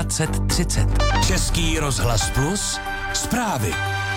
2030. Český rozhlas Plus, zprávy.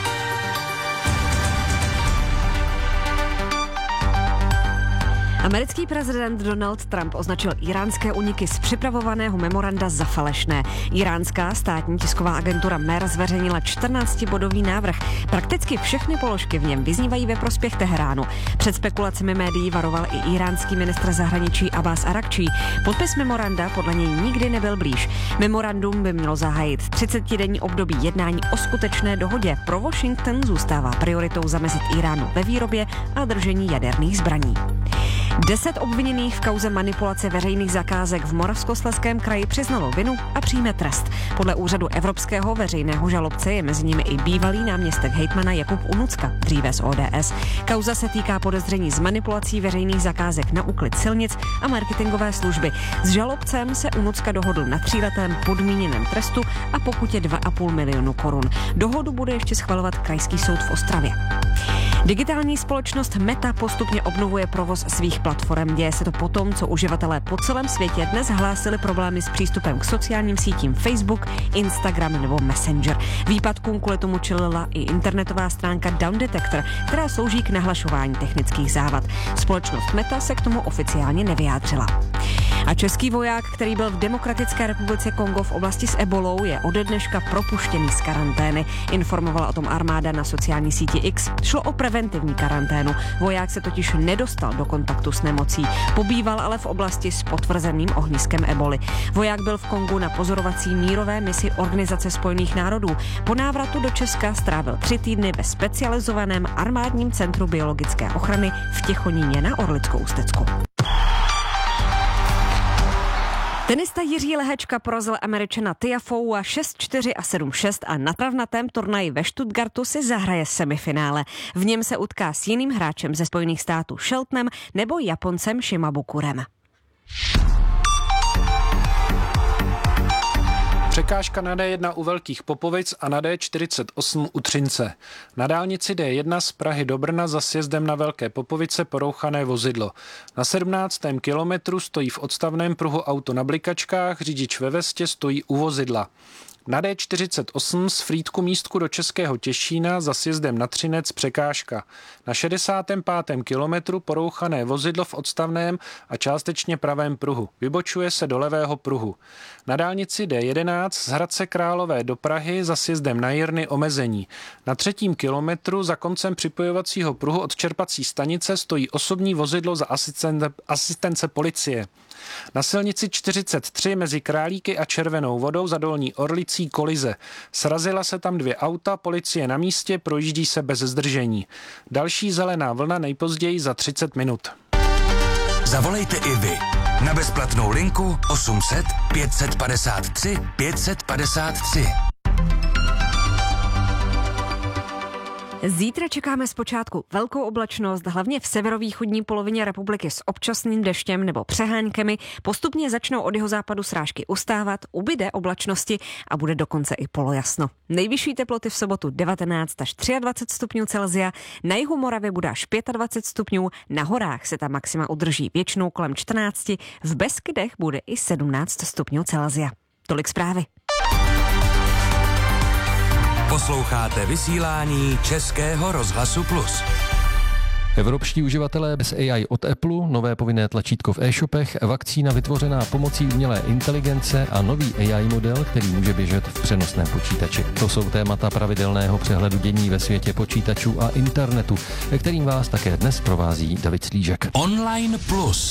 Americký prezident Donald Trump označil íránské úniky z připravovaného memoranda za falešné. Iránská státní tisková agentura MER zveřejnila 14-bodový návrh. Prakticky všechny položky v něm vyznívají ve prospěch Teheránu. Před spekulacemi médií varoval i iránský ministr zahraničí Abbas Arakčí. Podpis memoranda podle něj nikdy nebyl blíž. Memorandum by mělo zahájit 30denní období jednání o skutečné dohodě. Pro Washington zůstává prioritou zamezit Iránu ve výrobě a držení jaderných zbraní. 10 obviněných v kauze manipulace veřejných zakázek v Moravskoslezském kraji přiznalo vinu a přijme trest. Podle úřadu evropského veřejného žalobce je mezi nimi i bývalý náměstek hejtmana Jakub Unucka, dříve z ODS. Kauza se týká podezření z manipulací veřejných zakázek na úklid silnic a marketingové služby. S žalobcem se Unucka dohodl na 3letém podmíněném trestu a pokutě 2,5 milionu korun. Dohodu bude ještě schvalovat Krajský soud v Ostravě. Digitální společnost Meta postupně obnovuje provoz svých platform. Děje se to potom, co uživatelé po celém světě dnes hlásili problémy s přístupem k sociálním sítím Facebook, Instagram nebo Messenger. Výpadkům kvůli tomu čelila i internetová stránka Down Detector, která slouží k nahlašování technických závad. Společnost Meta se k tomu oficiálně nevyjádřila. A český voják, který byl v Demokratické republice Kongo v oblasti s ebolou, je ode dneška propuštěný z karantény. Informovala o tom armáda na sociální síti X. Šlo o preventivní karanténu. Voják se totiž nedostal do kontaktu s nemocí. Pobýval ale v oblasti s potvrzeným ohniskem eboli. Voják byl v Kongu na pozorovací mírové misi Organizace spojených národů. Po návratu do Česka strávil 3 týdny ve specializovaném armádním centru biologické ochrany v Těchoníně na Orlicko-Ústecku. Tenista Jiří Lehečka porazil Američana Tiafoea 6-4 a 7-6 a na travnatém turnaji ve Stuttgartu si zahraje semifinále. V něm se utká s jiným hráčem ze Spojených států Sheltonem nebo Japoncem Shimabukurem. Překážka na D1 u Velkých Popovic a na D48 u Třince. Na dálnici D1 z Prahy do Brna za sjezdem na Velké Popovice porouchané vozidlo. Na 17. kilometru stojí v odstavném pruhu auto na blikačkách, řidič ve vestě stojí u vozidla. Na D48 z Frýdku Místku do Českého Těšína za sjezdem na Třinec překážka. Na 65. kilometru porouchané vozidlo v odstavném a částečně pravém pruhu. Vybočuje se do levého pruhu. Na dálnici D11 z Hradce Králové do Prahy za sjezdem na Jirny omezení. Na 3. kilometru za koncem připojovacího pruhu od čerpací stanice stojí osobní vozidlo za asistence policie. Na silnici 43 mezi Králíky a Červenou Vodou za Dolní Orlicí kolize. Srazila se tam 2 auta, policie na místě, projíždí se bez zdržení. Další zelená vlna nejpozději za 30 minut. Zavolejte i vy na bezplatnou linku 800 553 553. Zítra čekáme zpočátku velkou oblačnost, hlavně v severovýchodní polovině republiky s občasným deštěm nebo přeháňkami. Postupně začnou od jihozápadu srážky ustávat, ubyde oblačnosti a bude dokonce i polojasno. Nejvyšší teploty v sobotu 19 až 23 stupňů Celsia, na jihu Moravy bude až 25 stupňů, na horách se ta maxima udrží většinou kolem 14, v Beskydech bude i 17 stupňů Celsia. Tolik zprávy. Posloucháte vysílání Českého rozhlasu Plus. Evropští uživatelé bez AI od Apple, nové povinné tlačítko v e-shopech, vakcína vytvořená pomocí umělé inteligence a nový AI model, který může běžet v přenosném počítači. To jsou témata pravidelného přehledu dění ve světě počítačů a internetu, kterým vás také dnes provází David Slížek. Online Plus.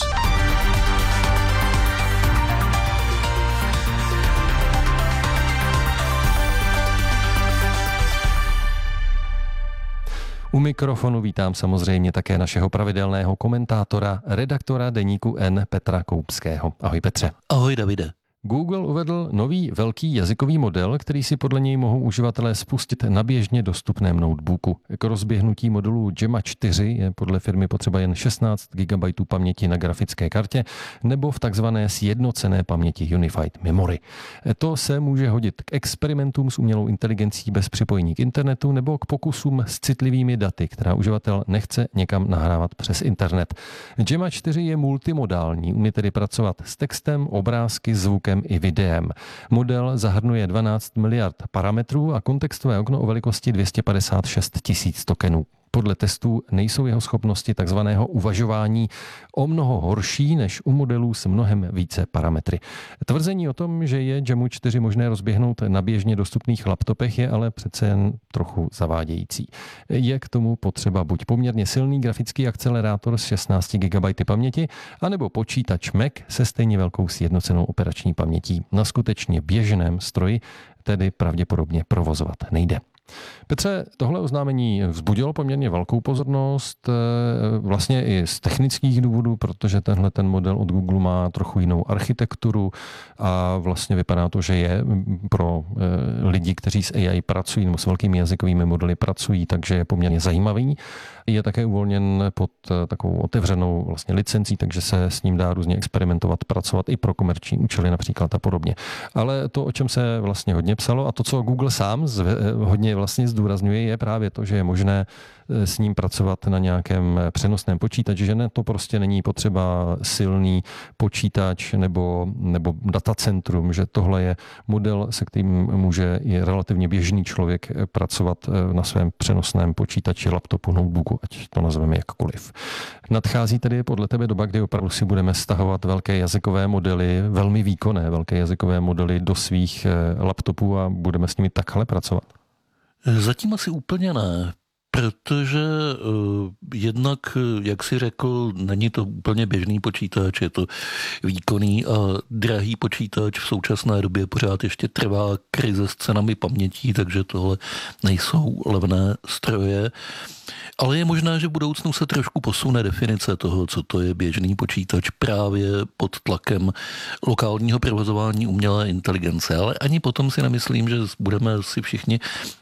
U mikrofonu vítám samozřejmě také našeho pravidelného komentátora, redaktora deníku N Petra Koupského. Ahoj Petře. Ahoj Davide. Google uvedl nový velký jazykový model, který si podle něj mohou uživatelé spustit na běžně dostupném notebooku. K rozběhnutí modulu Gemma 4 je podle firmy potřeba jen 16 GB paměti na grafické kartě nebo v takzvané sjednocené paměti Unified Memory. To se může hodit k experimentům s umělou inteligencí bez připojení k internetu nebo k pokusům s citlivými daty, která uživatel nechce někam nahrávat přes internet. Gemma 4 je multimodální, umí tedy pracovat s textem, obrázky, zvukem zvukem i videem. Model zahrnuje 12 miliard parametrů a kontextové okno o velikosti 256 tisíc tokenů. Podle testů nejsou jeho schopnosti takzvaného uvažování o mnoho horší než u modelů s mnohem více parametry. Tvrzení o tom, že je Gemmu 4 možné rozběhnout na běžně dostupných laptopech, je ale přece jen trochu zavádějící. Je k tomu potřeba buď poměrně silný grafický akcelerátor s 16 GB paměti, anebo počítač Mac se stejně velkou sjednocenou operační pamětí. Na skutečně běžném stroji tedy pravděpodobně provozovat nejde. Petře, tohle oznámení vzbudilo poměrně velkou pozornost, vlastně i z technických důvodů, protože ten model od Google má trochu jinou architekturu a vlastně vypadá to, že je pro lidi, kteří s AI pracují nebo s velkými jazykovými modely pracují, takže je poměrně zajímavý. Je také uvolněn pod takovou otevřenou vlastně licencí, takže se s ním dá různě experimentovat, pracovat i pro komerční účely například a podobně. Ale to, o čem se vlastně hodně psalo a to, co Google sám hodně vlastně zdůrazňuje, je právě to, že je možné s ním pracovat na nějakém přenosném počítači, že ne, to prostě není potřeba silný počítač nebo datacentrum, že tohle je model, se kterým může i relativně běžný člověk pracovat na svém přenosném počítači, laptopu, notebooku, ať to nazveme jakkoliv. Nadchází tedy podle tebe doba, kdy opravdu si budeme stahovat velké jazykové modely, velmi výkonné velké jazykové modely do svých laptopů a budeme s nimi takhle pracovat? Zatím asi úplně ne, protože jednak, jak si řekl, není to úplně běžný počítač, je to výkonný a drahý počítač. V současné době pořád ještě trvá krize s cenami pamětí, takže tohle nejsou levné stroje. Ale je možné, že v budoucnu se trošku posune definice toho, co to je běžný počítač právě pod tlakem lokálního provozování umělé inteligence. Ale ani potom si nemyslím, že budeme si všichni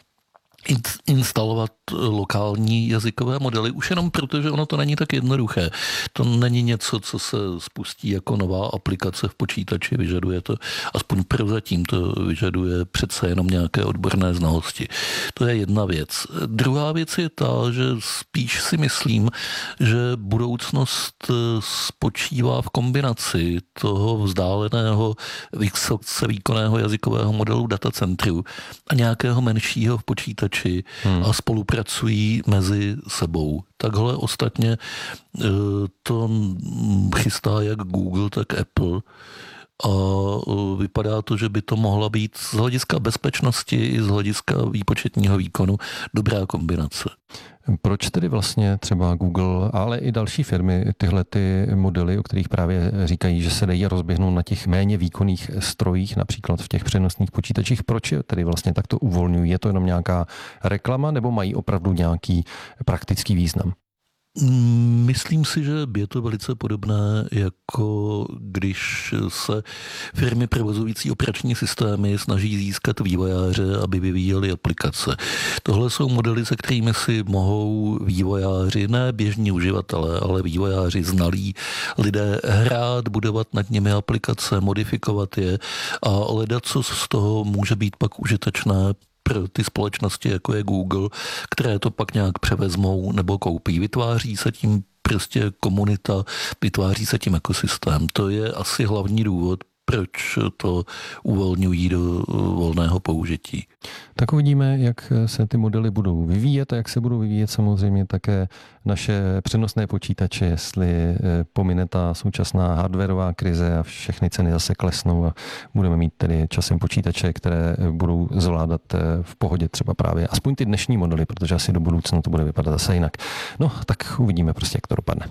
instalovat lokální jazykové modely, už jenom proto, že ono to není tak jednoduché. To není něco, co se spustí jako nová aplikace v počítači, vyžaduje to, aspoň prozatím to vyžaduje přece jenom nějaké odborné znalosti. To je jedna věc. Druhá věc je ta, že spíš si myslím, že budoucnost spočívá v kombinaci toho vzdáleného, vysoce výkonného jazykového modelu datacentru a nějakého menšího v počítači a spolupracují mezi sebou. Takhle ostatně to chystá jak Google, tak Apple a vypadá to, že by to mohla být z hlediska bezpečnosti i z hlediska výpočetního výkonu dobrá kombinace. Proč tedy vlastně třeba Google, ale i další firmy tyhle ty modely, o kterých právě říkají, že se dají rozběhnout na těch méně výkonných strojích, například v těch přenosných počítačích, proč je tedy vlastně takto uvolňují? Je to jenom nějaká reklama nebo mají opravdu nějaký praktický význam? Myslím si, že je to velice podobné, jako když se firmy provozující operační systémy snaží získat vývojáře, aby vyvíjeli aplikace. Tohle jsou modely, se kterými si mohou vývojáři, ne běžní uživatelé, ale vývojáři znalí lidé hrát, budovat nad nimi aplikace, modifikovat je a ledacos z toho může být pak užitečné pro ty společnosti, jako je Google, které to pak nějak převezmou nebo koupí. Vytváří se tím prostě komunita, vytváří se tím ekosystém. To je asi hlavní důvod, proč to uvolňují do volného použití. Tak uvidíme, jak se ty modely budou vyvíjet a jak se budou vyvíjet samozřejmě také naše přenosné počítače, jestli pomine ta současná hardwarová krize a všechny ceny zase klesnou a budeme mít tedy časem počítače, které budou zvládat v pohodě třeba právě aspoň ty dnešní modely, protože asi do budoucna to bude vypadat zase jinak. No, tak uvidíme prostě, jak to dopadne.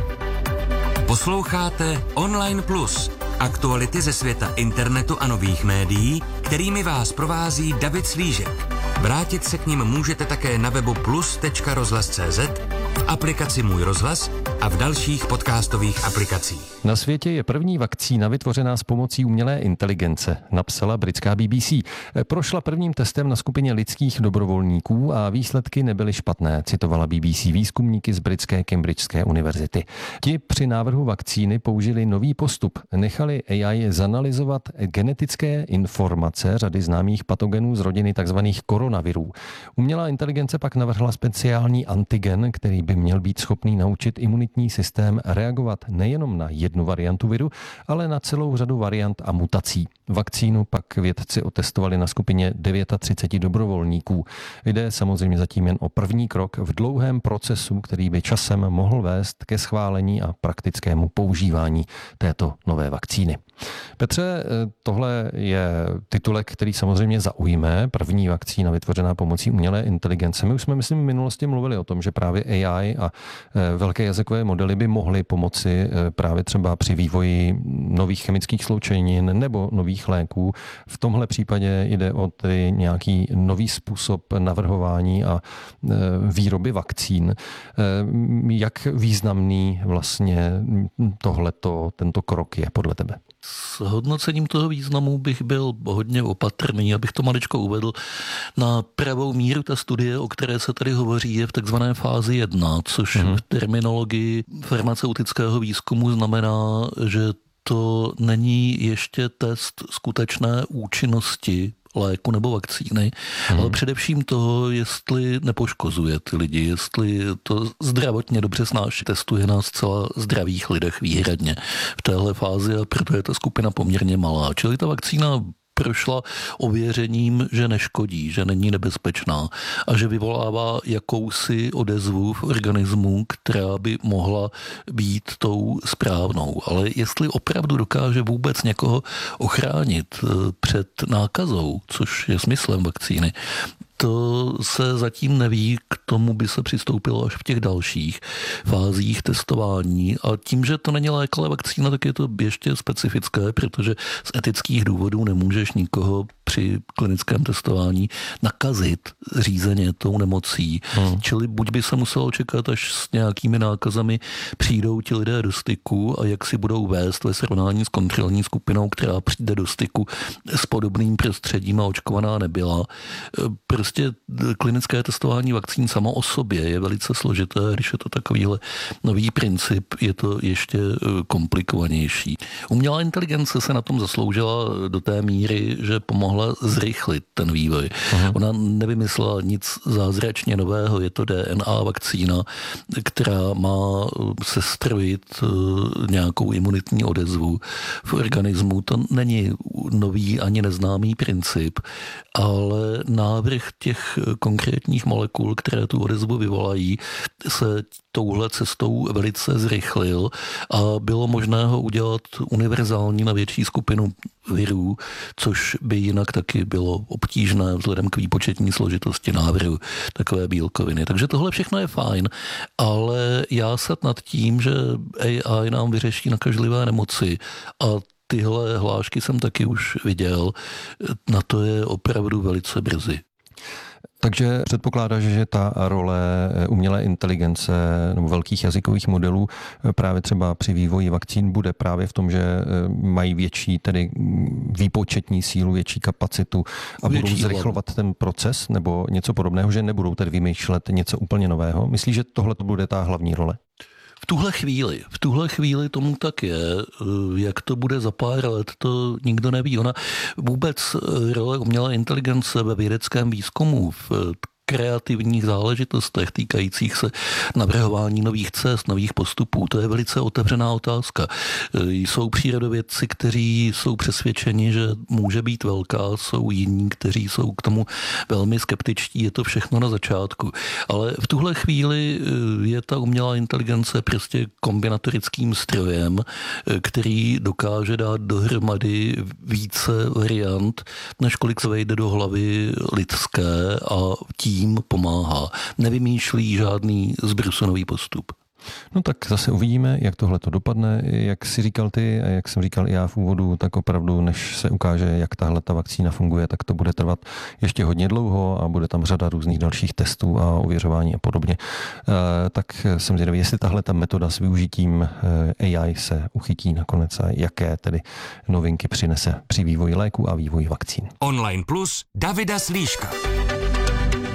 Posloucháte Online Plus. Aktuality ze světa internetu a nových médií, kterými vás provází David Slížek. Vrátit se k nim můžete také na webu plus.rozhlas.cz, v aplikaci Můj rozhlas a v dalších podcastových aplikacích. Na světě je první vakcína vytvořená s pomocí umělé inteligence, napsala britská BBC. Prošla prvním testem na skupině lidských dobrovolníků a výsledky nebyly špatné, citovala BBC výzkumníky z britské Cambridgeské univerzity. Ti při návrhu vakcíny použili nový postup. Nechali AI zanalyzovat genetické informace řady známých patogenů z rodiny tzv. Koronavirů. Umělá inteligence pak navrhla speciální antigen, který by měl být schopný naučit imunitní systém reagovat nejenom na jednu variantu viru, ale na celou řadu variant a mutací. Vakcínu pak vědci otestovali na skupině 39 dobrovolníků. Jde samozřejmě zatím jen o první krok v dlouhém procesu, který by časem mohl vést ke schválení a praktickému používání této nové vakcíny. Petře, tohle je titulek, který samozřejmě zaujme. První vakcína vytvořená pomocí umělé inteligence. My už jsme, myslím, v minulosti mluvili o tom, že právě AI a velké jazykové modely by mohly pomoci právě třeba při vývoji nových chemických sloučenin nebo nových léků. V tomhle případě jde o tedy nějaký nový způsob navrhování a výroby vakcín. Jak významný vlastně tento krok je podle tebe? S hodnocením toho významu bych byl hodně opatrný, abych to maličko uvedl na pravou míru. Ta studie, o které se tady hovoří, je v takzvané fázi 1, což v terminologii farmaceutického výzkumu znamená, že to není ještě test skutečné účinnosti léku nebo vakcíny, ale především toho, jestli nepoškozuje ty lidi, jestli to zdravotně dobře snáší. Testuje na zcela zdravých lidech výhradně v téhle fázi a proto je ta skupina poměrně malá. Čili ta vakcína prošla ověřením, že neškodí, že není nebezpečná a že vyvolává jakousi odezvu v organismu, která by mohla být tou správnou. Ale jestli opravdu dokáže vůbec někoho ochránit před nákazou, což je smyslem vakcíny, to se zatím neví, k tomu by se přistoupilo až v těch dalších fázích testování. A tím, že to není lék, ale vakcína, tak je to ještě specifické, protože z etických důvodů nemůžeš nikoho při klinickém testování nakazit řízeně tou nemocí. Čili buď by se muselo čekat, až s nějakými nákazami přijdou ti lidé do styku a jak si budou vést ve srovnání s kontrolní skupinou, která přijde do styku s podobným prostředím a očkovaná nebyla. Prostě klinické testování vakcín samo o sobě je velice složité, když je to takovýhle nový princip, je to ještě komplikovanější. Umělá inteligence se na tom zasloužila do té míry, že pomohla zrychlit ten vývoj. Ona nevymyslela nic zázračně nového, je to DNA vakcína, která má sestrojit nějakou imunitní odezvu v organismu. To není nový ani neznámý princip, ale návrh těch konkrétních molekul, které tu odezvu vyvolají, se touhle cestou velice zrychlil a bylo možné ho udělat univerzální na větší skupinu virů, což by jinak taky bylo obtížné vzhledem k výpočetní složitosti návrhu takové bílkoviny. Takže tohle všechno je fajn, ale jásat nad tím, že AI nám vyřeší nakažlivé nemoci a tyhle hlášky jsem taky už viděl, na to je opravdu velice brzy. Takže předpokládáš, že ta role umělé inteligence nebo velkých jazykových modelů právě třeba při vývoji vakcín bude právě v tom, že mají větší tedy výpočetní sílu, větší kapacitu a budou zrychlovat ten proces nebo něco podobného, že nebudou tedy vymýšlet něco úplně nového. Myslíš, že tohle to bude ta hlavní role? V tuhle chvíli tomu tak je. Jak to bude za pár let, to nikdo neví. Ona vůbec role umělé inteligence ve vědeckém výzkumu, v kreativních záležitostech týkajících se navrhování nových cest, nových postupů. To je velice otevřená otázka. Jsou přírodovědci, kteří jsou přesvědčeni, že může být velká, jsou jiní, kteří jsou k tomu velmi skeptičtí, je to všechno na začátku. Ale v tuhle chvíli je ta umělá inteligence prostě kombinatorickým strojem, který dokáže dát dohromady více variant, než kolik se vejde do hlavy lidské a tím pomáhá. Nevymýšlí žádný zbrusunový postup. No tak zase uvidíme, jak tohle to dopadne. Jak jsi říkal ty a jak jsem říkal i já v úvodu, tak opravdu, než se ukáže, jak tahle ta vakcína funguje, tak to bude trvat ještě hodně dlouho a bude tam řada různých dalších testů a ověřování a podobně. Tak jsem zvědavý, jestli tahle ta metoda s využitím AI se uchytí nakonec a jaké tedy novinky přinese při vývoji léku a vývoji vakcín. Online Plus Davida Slíška.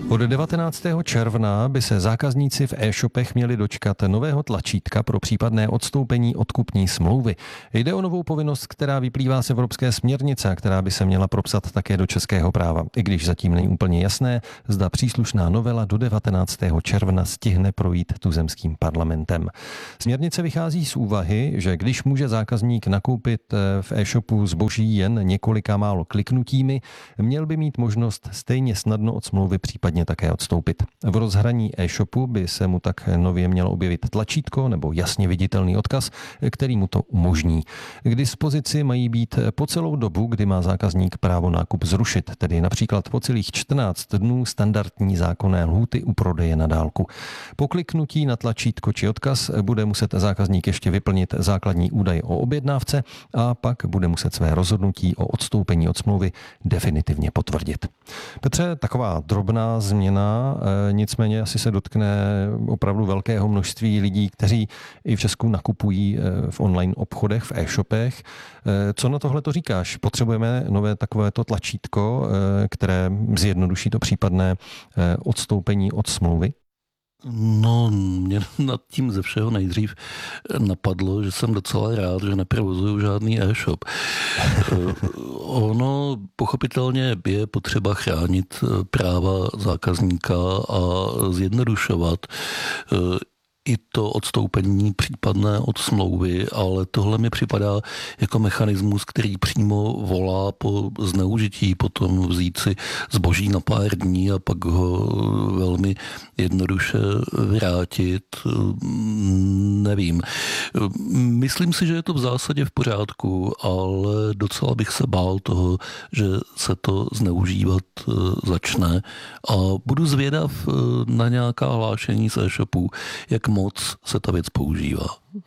Od 19. června by se zákazníci v e-shopech měli dočkat nového tlačítka pro případné odstoupení od kupní smlouvy. Jde o novou povinnost, která vyplývá z evropské směrnice, která by se měla propsat také do českého práva. I když zatím není úplně jasné, zda příslušná novela do 19. června stihne projít tuzemským parlamentem. Směrnice vychází z úvahy, že když může zákazník nakoupit v e-shopu zboží jen několika málo kliknutími, měl by mít možnost stejně snadno od smlouvy případně také odstoupit. V rozhraní e-shopu by se mu tak nově mělo objevit tlačítko nebo jasně viditelný odkaz, který mu to umožní. K dispozici mají být po celou dobu, kdy má zákazník právo nákup zrušit, tedy například po celých 14 dnů standardní zákonné lhůty u prodeje na dálku. Po kliknutí na tlačítko či odkaz bude muset zákazník ještě vyplnit základní údaj o objednávce a pak bude muset své rozhodnutí o odstoupení od smlouvy definitivně potvrdit. Petře, taková drobná změna, nicméně asi se dotkne opravdu velkého množství lidí, kteří i v Česku nakupují v online obchodech, v e-shopech. Co na tohle to říkáš? Potřebujeme nové takovéto tlačítko, které zjednoduší to případné odstoupení od smlouvy? No, mě nad tím ze všeho nejdřív napadlo, že jsem docela rád, že neprovozuju žádný e-shop. Ono pochopitelně je potřeba chránit práva zákazníka a zjednodušovat i to odstoupení případné od smlouvy, ale tohle mi připadá jako mechanismus, který přímo volá po zneužití, potom vzít si zboží na pár dní a pak ho velmi jednoduše vrátit. Nevím. Myslím si, že je to v zásadě v pořádku, ale docela bych se bál toho, že se to zneužívat začne a budu zvědav na nějaká hlášení z e-shopů, jak moc se ta věc používá.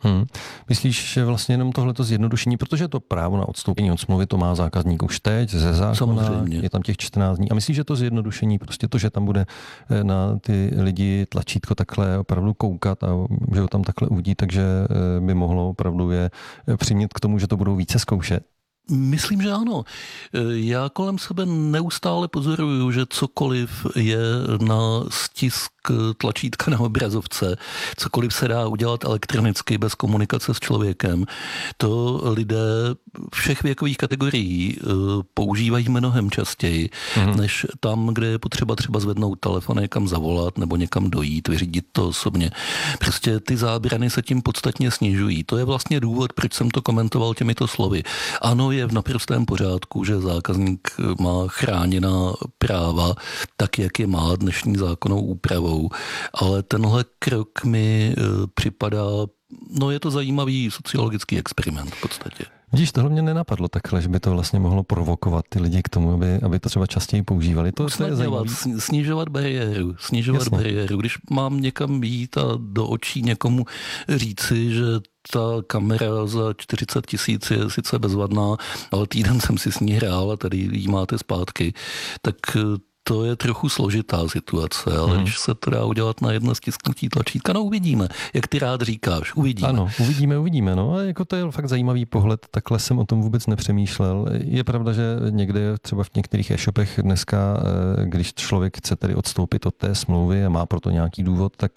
Myslíš, že vlastně jenom tohleto zjednodušení, protože to právo na odstoupení od smlouvy to má zákazník už teď ze zákona, samozřejmě. Je tam těch 14 dní. A myslíš, že to zjednodušení, prostě to, že tam bude na ty lidi tlačítko takhle opravdu koukat a že ho tam takhle uvidí, takže by mohlo opravdu je přimět k tomu, že to budou více zkoušet? Myslím, že ano. Já kolem sebe neustále pozoruju, že cokoliv je na stisk tlačítka na obrazovce, cokoliv se dá udělat elektronicky bez komunikace s člověkem, to lidé všech věkových kategorií používají mnohem častěji, než tam, kde je potřeba třeba zvednout telefon, někam zavolat nebo někam dojít, vyřídit to osobně. Prostě ty zábrany se tím podstatně snižují. To je vlastně důvod, proč jsem to komentoval těmito slovy. Ano, je v naprostém pořádku, že zákazník má chráněná práva, tak jak je má dnešní zákonnou úpravou, ale tenhle krok mi připadá, no je to zajímavý sociologický experiment v podstatě. Vidíš, tohle mě nenapadlo takhle, že by to vlastně mohlo provokovat ty lidi k tomu, aby to třeba častěji používali. To je zajímavé. Snižovat bariéru. Když mám někam jít a do očí někomu říci, že ta kamera za 40 000 je sice bezvadná, ale týden jsem si s ní hrál a tady ji máte zpátky, tak to je trochu složitá situace, ale když se to dá udělat na jedno stisknutí tlačítka, no uvidíme, jak ty rád říkáš, uvidíme. Ano, uvidíme, no a jako to je fakt zajímavý pohled, takhle jsem o tom vůbec nepřemýšlel. Je pravda, že někde třeba v některých e-shopech dneska, když člověk chce tedy odstoupit od té smlouvy a má proto nějaký důvod, tak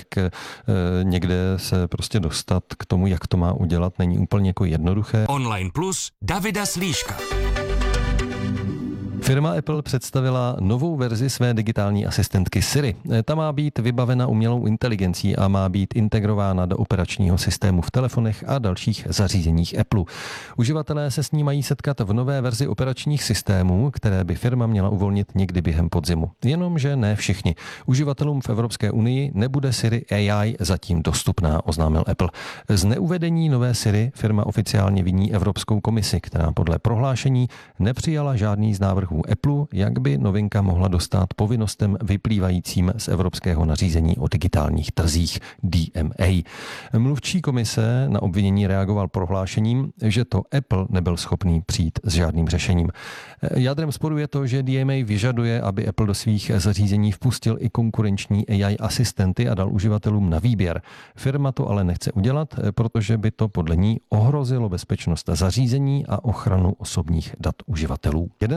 někde se prostě dostat k tomu, jak to má udělat, není úplně jako jednoduché. Online Plus Davida Slíška. Firma Apple představila novou verzi své digitální asistentky Siri. Ta má být vybavena umělou inteligencí a má být integrována do operačního systému v telefonech a dalších zařízeních Apple. Uživatelé se s ní mají setkat v nové verzi operačních systémů, které by firma měla uvolnit někdy během podzimu. Jenomže ne všichni. Uživatelům v Evropské unii nebude Siri AI zatím dostupná, oznámil Apple. Z neuvedení nové Siri firma oficiálně viní Evropskou komisi, která podle prohlášení nepřijala žádný z návrhů Apple, jak by novinka mohla dostát povinnostem vyplývajícím z evropského nařízení o digitálních trzích DMA. Mluvčí komise na obvinění reagoval prohlášením, že to Apple nebyl schopný přijít s žádným řešením. Jádrem sporu je to, že DMA vyžaduje, aby Apple do svých zařízení vpustil i konkurenční AI asistenty a dal uživatelům na výběr. Firma to ale nechce udělat, protože by to podle ní ohrozilo bezpečnost zařízení a ochranu osobních dat uživatelů. Jeden ze sporů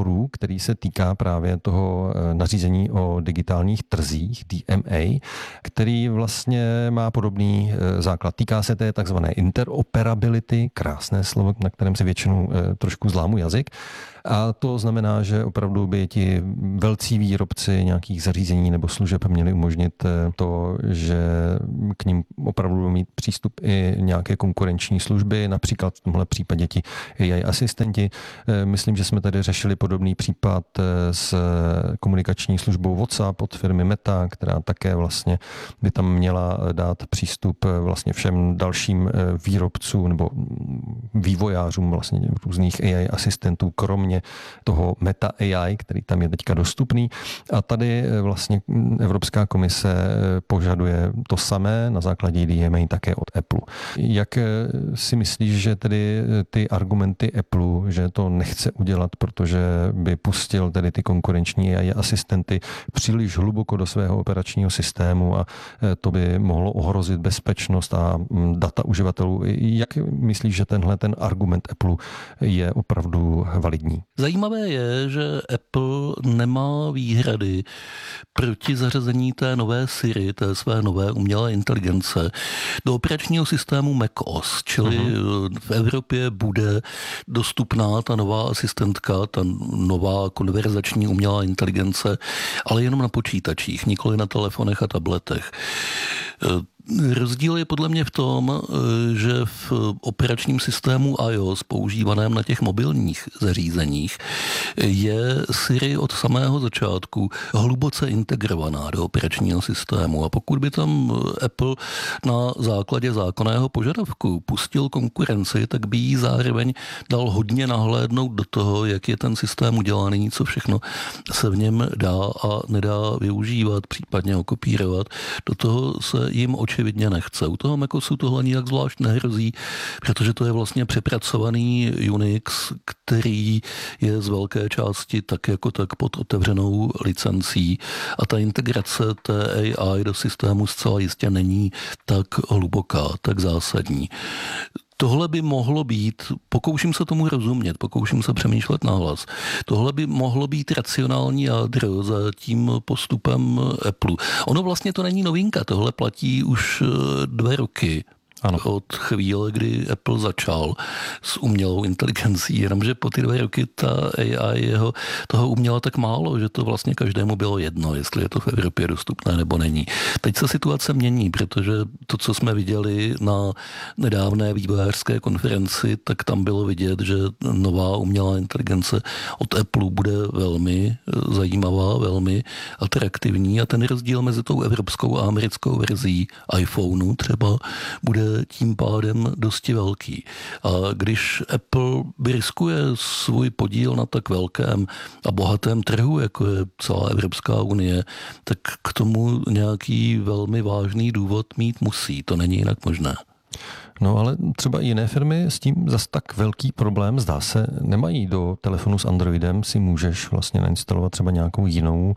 bodu, který se týká právě toho nařízení o digitálních trzích, DMA, který vlastně má podobný základ. Týká se té takzvané interoperability, krásné slovo, na kterém se většinou trošku zlámu jazyk. A to znamená, že opravdu by ti velcí výrobci nějakých zařízení nebo služeb měli umožnit to, že k ním opravdu budou mít přístup i nějaké konkurenční služby, například v tomhle případě ti AI asistenti. Myslím, že jsme tady řešili podobný případ s komunikační službou WhatsApp od firmy Meta, která také vlastně by tam měla dát přístup vlastně všem dalším výrobcům nebo vývojářům vlastně různých AI asistentů, kromě toho Meta AI, který tam je teďka dostupný. A tady vlastně Evropská komise požaduje to samé na základě DMA také od Apple. Jak si myslíš, že tedy ty argumenty Apple, že to nechce udělat, protože by pustil tedy ty konkurenční AI asistenty příliš hluboko do svého operačního systému a to by mohlo ohrozit bezpečnost a data uživatelů. Jak myslíš, že tenhle ten argument Apple je opravdu validní? Zajímavé je, že Apple nemá výhrady proti zařazení té nové Siri, té své nové umělé inteligence, do operačního systému macOS, čili v Evropě bude dostupná ta nová asistentka, ta nová konverzační umělá inteligence, ale jenom na počítačích, nikoli na telefonech a tabletech. Rozdíl je podle mě v tom, že v operačním systému iOS používaném na těch mobilních zařízeních je Siri od samého začátku hluboce integrovaná do operačního systému a pokud by tam Apple na základě zákonného požadavku pustil konkurenci, tak by jí zároveň dal hodně nahlédnout do toho, jak je ten systém udělaný, co všechno se v něm dá a nedá využívat, případně ho kopírovat. Do toho se jim očividně nechce. U toho macOSu tohle nijak zvlášť nehrozí, protože to je vlastně přepracovaný Unix, který je z velké části tak jako tak pod otevřenou licencí a ta integrace té AI do systému zcela jistě není tak hluboká, tak zásadní. Tohle by mohlo být, pokouším se tomu rozumět, pokouším se přemýšlet nahlas, tohle by mohlo být racionální jádro za tím postupem Apple. Ono vlastně to není novinka, tohle platí už 2 roky. Ano. Od chvíle, kdy Apple začal s umělou inteligencí, jenomže po ty 2 roky ta AI toho uměla tak málo, že to vlastně každému bylo jedno, jestli je to v Evropě dostupné nebo není. Teď se situace mění, protože to, co jsme viděli na nedávné vývojářské konferenci, tak tam bylo vidět, že nová umělá inteligence od Apple bude velmi zajímavá, velmi atraktivní a ten rozdíl mezi tou evropskou a americkou verzí iPhoneu třeba bude tím pádem dosti velký. A když Apple riskuje svůj podíl na tak velkém a bohatém trhu, jako je celá Evropská unie, tak k tomu nějaký velmi vážný důvod mít musí. To není jinak možné. No ale třeba jiné firmy s tím zas tak velký problém, zdá se, nemají. Do telefonu s Androidem si můžeš vlastně nainstalovat třeba nějakou jinou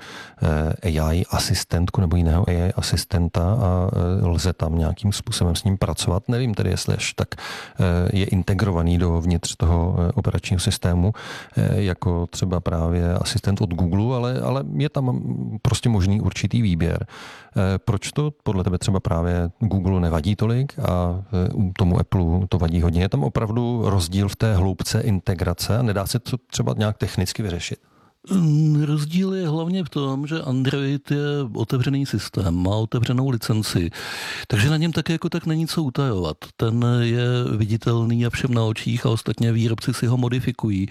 AI asistentku nebo jiného AI asistenta a lze tam nějakým způsobem s ním pracovat. Nevím tedy, jestli až tak je integrovaný dovnitř toho operačního systému, jako třeba právě asistent od Google, ale je tam prostě možný určitý výběr. Proč to podle tebe třeba právě Google nevadí tolik a tomu Apple to vadí hodně? Je tam opravdu rozdíl v té hloubce integrace a nedá se to třeba nějak technicky vyřešit? Rozdíl je hlavně v tom, že Android je otevřený systém, má otevřenou licenci, takže na něm tak jako tak není co utajovat. Ten je viditelný a všem na očích a ostatně výrobci si ho modifikují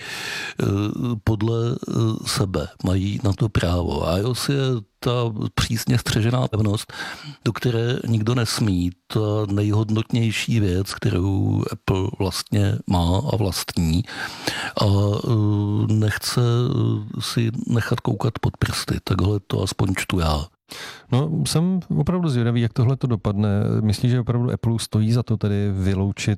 podle sebe, mají na to právo. iOS je ta přísně střežená pevnost, do které nikdo nesmí. Ta nejhodnotnější věc, kterou Apple vlastně má a vlastní a nechce si nechat koukat pod prsty. Takhle to aspoň čtu já. No, jsem opravdu zvědavý, jak tohle to dopadne. Myslíš, že opravdu Apple stojí za to tedy vyloučit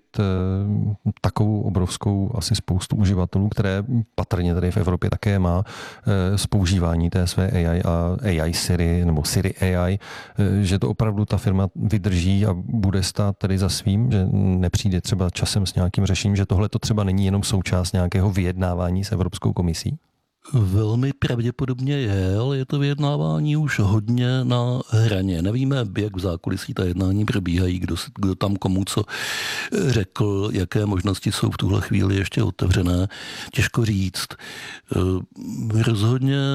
takovou obrovskou asi spoustu uživatelů, které patrně tady v Evropě také má z používání té své AI a AI Siri nebo Siri AI, že to opravdu ta firma vydrží a bude stát tedy za svým, že nepřijde třeba časem s nějakým řešením, že tohle to třeba není jenom součást nějakého vyjednávání s Evropskou komisí? Velmi pravděpodobně je, ale je to vyjednávání už hodně na hraně. Nevíme, jak v zákulisí ta jednání probíhají, kdo tam komu co řekl, jaké možnosti jsou v tuhle chvíli ještě otevřené. Těžko říct. Rozhodně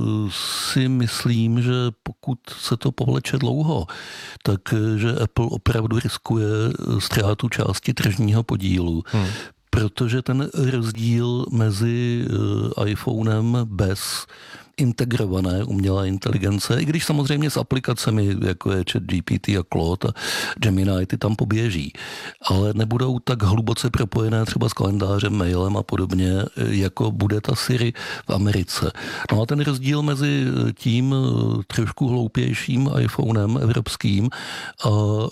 si myslím, že pokud se to povleče dlouho, takže Apple opravdu riskuje ztrátu části tržního podílu. Protože ten rozdíl mezi iPhonem bez integrované umělé inteligence, i když samozřejmě s aplikacemi, jako je ChatGPT a Claude a Gemini, ty tam poběží, ale nebudou tak hluboce propojené třeba s kalendářem, mailem a podobně, jako bude ta Siri v Americe. No a ten rozdíl mezi tím trošku hloupějším iPhonem evropským a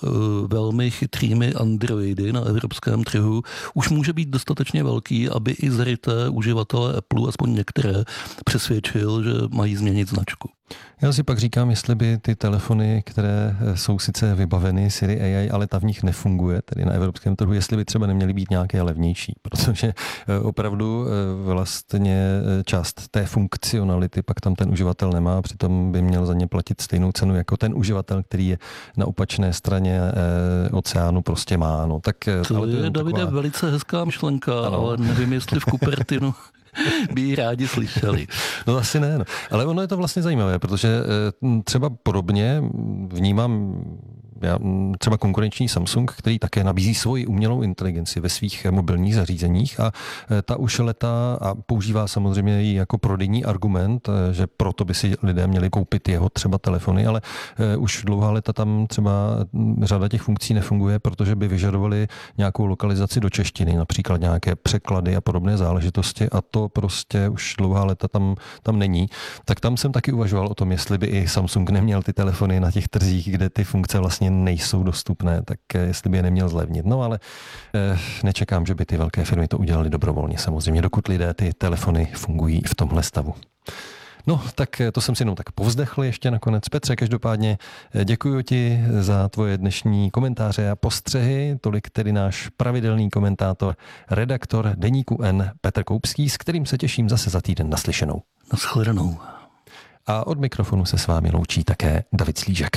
velmi chytrými Androidy na evropském trhu už může být dostatečně velký, aby i zaryté uživatelé Apple, aspoň některé, přesvědčil, že mají změnit značku. Já si pak říkám, jestli by ty telefony, které jsou sice vybaveny Siri AI, ale ta v nich nefunguje, tedy na evropském trhu, jestli by třeba neměly být nějaké levnější, protože opravdu vlastně část té funkcionality pak tam ten uživatel nemá, přitom by měl za ně platit stejnou cenu jako ten uživatel, který je na opačné straně oceánu prostě má. No, tak, to ale je, Davide, taková velice hezká myšlenka, ano. Ale nevím, jestli v Cupertinu by ji rádi slyšeli. No asi ne, no. Ale ono je to vlastně zajímavé, protože třeba podobně vnímám já třeba konkurenční Samsung, který také nabízí svoji umělou inteligenci ve svých mobilních zařízeních a ta už letá a používá samozřejmě ji jako prodejní argument, že proto by si lidé měli koupit jeho třeba telefony, ale už dlouhá léta tam třeba řada těch funkcí nefunguje, protože by vyžadovali nějakou lokalizaci do češtiny, například nějaké překlady a podobné záležitosti a to prostě už dlouhá léta tam není. Tak tam jsem taky uvažoval o tom, jestli by i Samsung neměl ty telefony na těch trzích, kde ty funkce vlastně nejsou dostupné, tak jestli by je neměl zlevnit. No ale nečekám, že by ty velké firmy to udělali dobrovolně samozřejmě, dokud lidé ty telefony fungují v tomhle stavu. No, tak to jsem si jenom tak povzdechl ještě nakonec. Petře, každopádně děkuji ti za tvoje dnešní komentáře a postřehy. Tolik tedy náš pravidelný komentátor, redaktor Deníku N Petr Koupský, s kterým se těším zase za týden naslyšenou. Nashledanou. A od mikrofonu se s vámi loučí také David Slížek.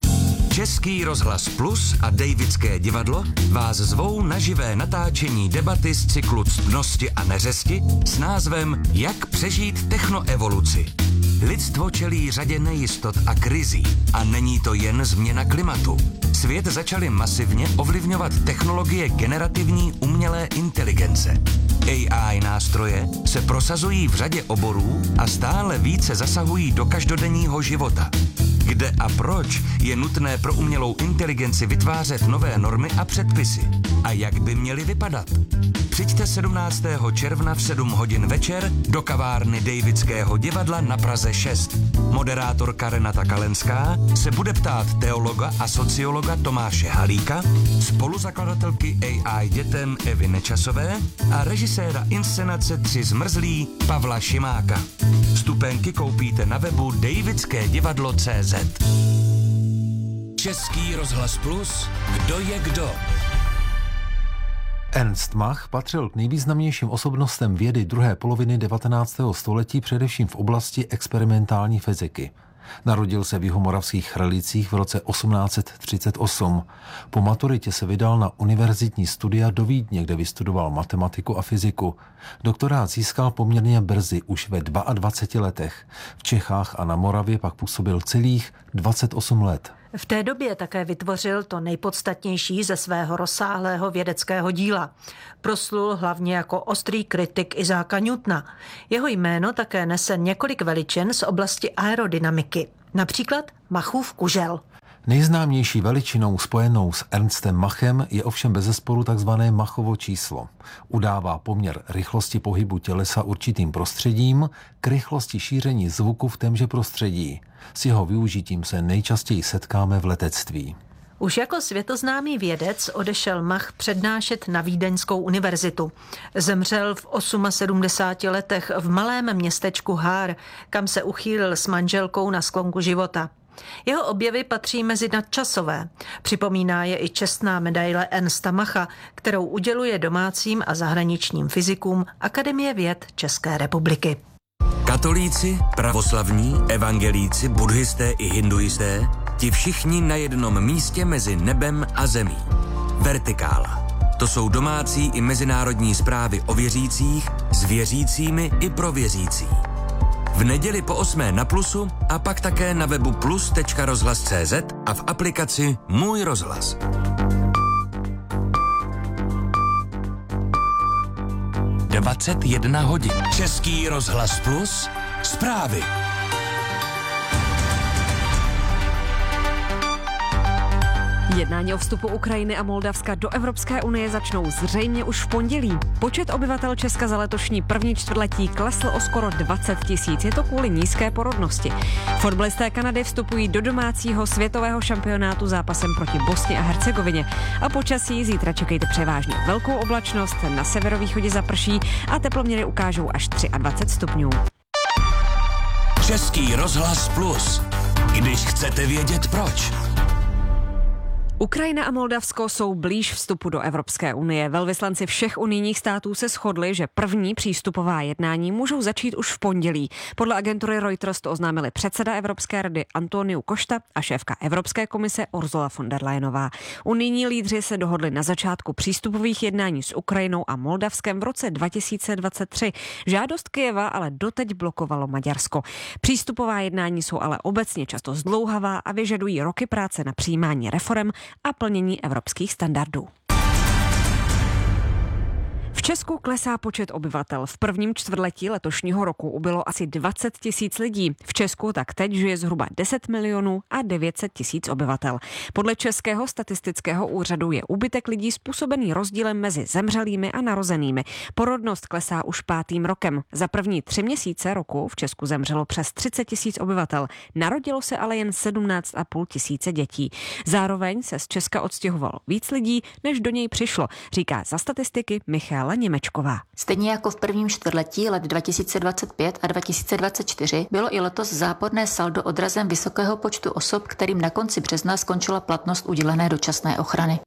Český rozhlas Plus a Davidské divadlo vás zvou na živé natáčení debaty z cyklu Ctnosti a neřesti s názvem Jak přežít technoevoluci. Lidstvo čelí řadě nejistot a krizí a není to jen změna klimatu. Svět začaly masivně ovlivňovat technologie generativní umělé inteligence. AI nástroje se prosazují v řadě oborů a stále více zasahují do každodenního života. Kde a proč je nutné pro umělou inteligenci vytvářet nové normy a předpisy? A jak by měly vypadat? Přijďte 17. června v 7 hodin večer do kavárny Davidského divadla na Praze 6. Moderátorka Renata Kalenská se bude ptát teologa a sociologa Tomáše Halíka, spoluzakladatelky AI dětem Evy Nečasové a režiséra inscenace 3 zmrzlí Pavla Šimáka. Vstupenky koupíte na webu davidskédivadlo.cz. Český rozhlas Plus, kdo je kdo? Ernst Mach patřil k nejvýznamnějším osobnostem vědy druhé poloviny 19. století především v oblasti experimentální fyziky. Narodil se v Jihomoravských Chralicích v roce 1838. Po maturitě se vydal na univerzitní studia do Vídně, kde vystudoval matematiku a fyziku. Doktorát získal poměrně brzy, už ve 22 letech. V Čechách a na Moravě pak působil celých 28 let. V té době také vytvořil to nejpodstatnější ze svého rozsáhlého vědeckého díla. Proslul hlavně jako ostrý kritik Isaaca Newtona. Jeho jméno také nese několik veličin z oblasti aerodynamiky, například Machův kužel. Nejznámější veličinou spojenou s Ernstem Machem je ovšem bezesporu takzvané Machovo číslo. Udává poměr rychlosti pohybu tělesa určitým prostředím k rychlosti šíření zvuku v témže prostředí. S jeho využitím se nejčastěji setkáme v letectví. Už jako světoznámý vědec odešel Mach přednášet na Vídeňskou univerzitu. Zemřel v 78 letech v malém městečku Haar, kam se uchýlil s manželkou na sklonku života. Jeho objevy patří mezi nadčasové. Připomíná je i čestná medaile Ernsta Macha, kterou uděluje domácím a zahraničním fyzikům Akademie věd České republiky. Katolíci, pravoslavní, evangelíci, buddhisté i hinduisté, ti všichni na jednom místě mezi nebem a zemí. Vertikála. To jsou domácí i mezinárodní zprávy o věřících, s věřícími i pro věřící. V neděli po 8 na Plusu a pak také na webu plus.rozhlas.cz a v aplikaci Můj rozhlas. hodin. Český rozhlas Plus. Zprávy. Jednání o vstupu Ukrajiny a Moldavska do Evropské unie začnou zřejmě už v pondělí. Počet obyvatel Česka za letošní první čtvrtletí klesl o skoro 20 000. Je to kvůli nízké porodnosti. Fotbalisté Kanady vstupují do domácího světového šampionátu zápasem proti Bosně a Hercegovině. A počasí zítra čekejte převážně velkou oblačnost, na severovýchodě zaprší a teploměry ukážou až 23 stupňů. Český rozhlas Plus. Když chcete vědět proč. Ukrajina a Moldavsko jsou blíž vstupu do Evropské unie. Velvyslanci všech unijních států se shodli, že první přístupová jednání můžou začít už v pondělí. Podle agentury Reuters to oznámili předseda Evropské rady Antonio Costa a šéfka Evropské komise Ursula von der Leyenová. Unijní lídři se dohodli na začátku přístupových jednání s Ukrajinou a Moldavskem v roce 2023. Žádost Kyjeva ale doteď blokovalo Maďarsko. Přístupová jednání jsou ale obecně často zdlouhavá a vyžadují roky práce na přijímání reforem a plnění evropských standardů. V Česku klesá počet obyvatel. V prvním čtvrtletí letošního roku ubylo asi 20 000 lidí. V Česku tak teď žije zhruba 10 milionů a 900 000 obyvatel. Podle Českého statistického úřadu je úbytek lidí způsobený rozdílem mezi zemřelými a narozenými. Porodnost klesá už 5. rokem. Za první 3 měsíce roku v Česku zemřelo přes 30 000 obyvatel. Narodilo se ale jen 17 500 dětí. Zároveň se z Česka odstěhovalo víc lidí, než do něj přišlo, říká za statistiky Michaela Němečková. Stejně jako v prvním čtvrtletí let 2025 a 2024 bylo i letos záporné saldo odrazem vysokého počtu osob, kterým na konci března skončila platnost udělené dočasné ochrany.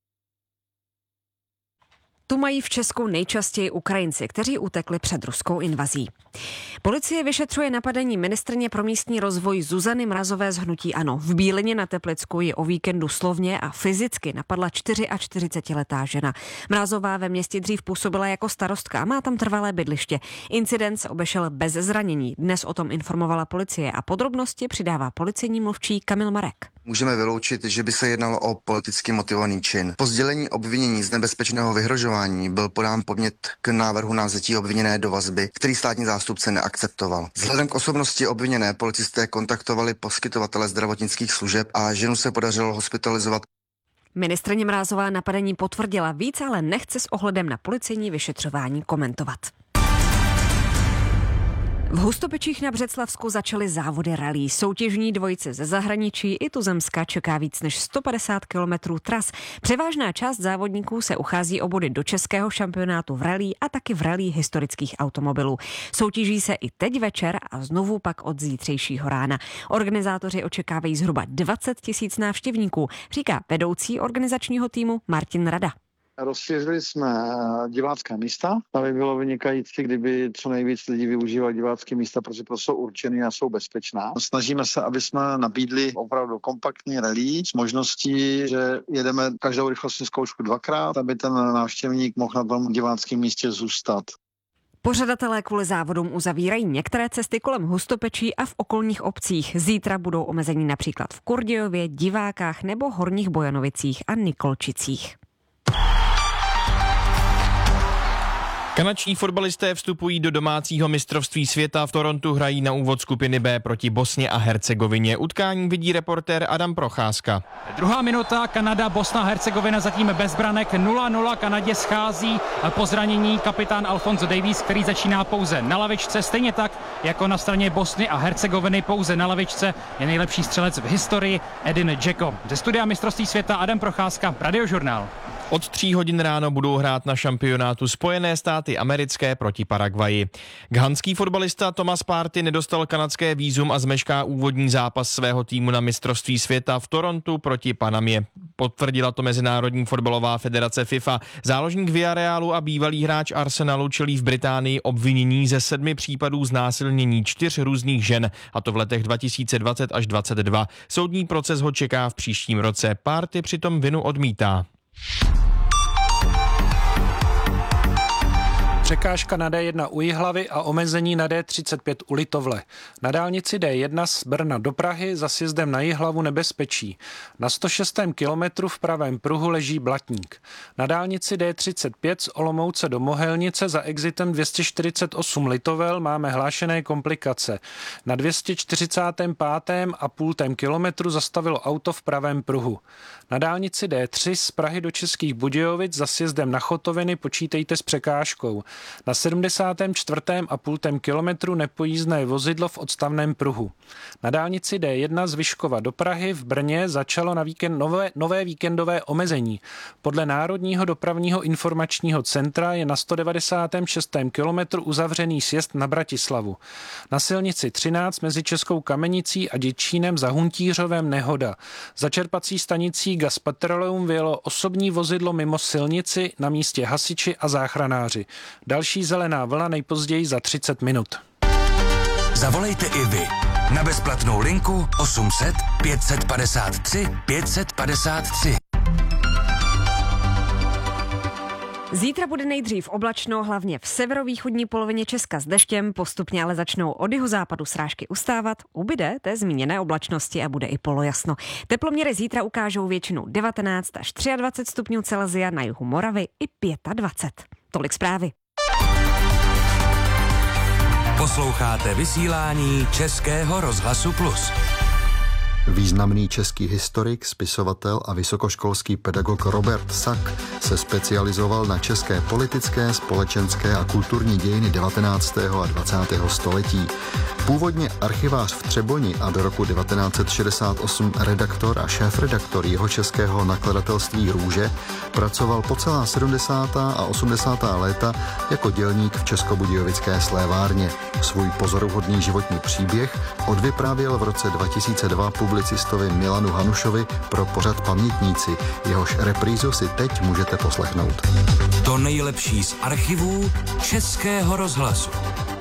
Tu mají v Česku nejčastěji Ukrajinci, kteří utekli před ruskou invazí. Policie vyšetřuje napadení ministryně pro místní rozvoj Zuzany Mrazové z hnutí ANO. V Bílině na Teplicku ji o víkendu slovně a fyzicky napadla 44letá žena. Mrazová ve městě dřív působila jako starostka a má tam trvalé bydliště. Incident se obešel bez zranění. Dnes o tom informovala policie a podrobnosti přidává policejní mluvčí Kamil Marek. Můžeme vyloučit, že by se jednalo o politicky motivovaný čin. Po sdělení obvinění z nebezpečného vyhrožování byl podán podnět k návrhu na vzetí obviněné do vazby, který státní zástupce neakceptoval. Vzhledem k osobnosti obviněné policisté kontaktovali poskytovatele zdravotnických služeb a ženu se podařilo hospitalizovat. Ministryně Mrázová napadení potvrdila, víc ale nechce s ohledem na policejní vyšetřování komentovat. V Hustopečích na Břeclavsku začaly závody rallye. Soutěžní dvojice ze zahraničí i tuzemska čeká víc než 150 kilometrů tras. Převážná část závodníků se uchází o body do českého šampionátu v rallye a taky v rallye historických automobilů. Soutěží se i teď večer a znovu pak od zítřejšího rána. Organizátoři očekávají zhruba 20 000 návštěvníků, říká vedoucí organizačního týmu Martin Rada. Rozšířili jsme divácká místa, aby bylo vynikající, kdyby co nejvíc lidí využívali divácké místa, protože to jsou určené a jsou bezpečná. Snažíme se, aby jsme nabídli opravdu kompaktní rallye s možností, že jedeme každou rychlostní zkoušku 2krát, aby ten návštěvník mohl na tom diváckém místě zůstat. Pořadatelé kvůli závodům uzavírají některé cesty kolem Hustopečí a v okolních obcích. Zítra budou omezení například v Kurdějově, Divákách nebo Horních Bojanovicích a Nikolčicích. Kanadští fotbalisté vstupují do domácího mistrovství světa. V Torontu hrají na úvod skupiny B proti Bosně a Hercegovině. Utkání vidí reportér Adam Procházka. Druhá minuta, Kanada, Bosna, Hercegovina zatím bez branek 0-0. Kanadě schází po zranění kapitán Alfonso Davies, který začíná pouze na lavičce. Stejně tak jako na straně Bosny a Hercegoviny pouze na lavičce je nejlepší střelec v historii Edin Dzeko. Ze studia mistrovství světa Adam Procházka, Radiožurnál. Od 3 hodin ráno budou hrát na šampionátu Spojené státy americké proti Paraguayi. Ghanský fotbalista Thomas Partey nedostal kanadské vízum a zmešká úvodní zápas svého týmu na mistrovství světa v Torontu proti Panamě. Potvrdila to Mezinárodní fotbalová federace FIFA. Záložník Villarealu a bývalý hráč Arsenalu čelí v Británii obvinění ze 7 případů znásilnění 4 různých žen, a to v letech 2020 až 2022. Soudní proces ho čeká v příštím roce. Party přitom vinu odmítá. Překážka na D1 u Jihlavy a omezení na D35 u Litovle. Na dálnici D1 z Brna do Prahy za sjezdem na Jihlavu nebezpečí. Na 106. kilometru v pravém pruhu leží Blatník. Na dálnici D35 z Olomouce do Mohelnice za exitem 248 Litovel máme hlášené komplikace. Na 245,5 kilometru zastavilo auto v pravém pruhu. Na dálnici D3 z Prahy do Českých Budějovic za sjezdem na Chotoviny počítejte s překážkou. Na 74,5 kilometru nepojízdné vozidlo v odstavném pruhu. Na dálnici D1 z Vyškova do Prahy v Brně začalo na víkend nové víkendové omezení. Podle Národního dopravního informačního centra je na 196. kilometru uzavřený sjezd na Bratislavu. Na silnici 13 mezi Českou Kamenicí a Děčínem za Huntířovem nehoda. Za čerpací stanicí Gas Petroleum vyjelo osobní vozidlo mimo silnici, na místě hasiči a záchranáři. Další zelená vlna nejpozději za 30 minut. Zavolejte i vy na bezplatnou linku 800 553 553. Zítra bude nejdřív oblačno, hlavně v severovýchodní polovině Česka s deštěm, postupně ale začnou od jihozápadu srážky ustávat, ubyde té zmíněné oblačnosti a bude i polojasno. Teploměry zítra ukážou většinou 19 až 23 stupňů Celsia, na jihu Moravy i 25. Tolik zprávy. Posloucháte vysílání Českého rozhlasu Plus. Významný český historik, spisovatel a vysokoškolský pedagog Robert Sak se specializoval na české politické, společenské a kulturní dějiny 19. a 20. století. Původně archivář v Třeboni a do roku 1968 redaktor a šéfredaktor Jihočeského nakladatelství Růže, pracoval po celá 70. a 80. léta jako dělník v Českobudějovické slévárně. Svůj pozoruhodný životní příběh odvyprávěl v roce 2002 publicistovi Milanu Hanušovi pro pořad Pamětníci. Jehož reprízu si teď můžete poslechnout. To nejlepší z archivů Českého rozhlasu.